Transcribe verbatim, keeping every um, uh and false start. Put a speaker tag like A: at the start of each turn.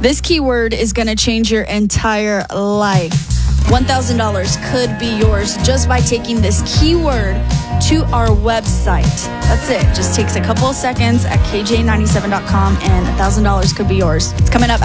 A: This keyword is going to change your entire life. one thousand dollars could be yours just by taking this keyword to our website. That's it. Just takes a couple of seconds at K J ninety-seven dot com and one thousand dollars could be yours. It's coming up.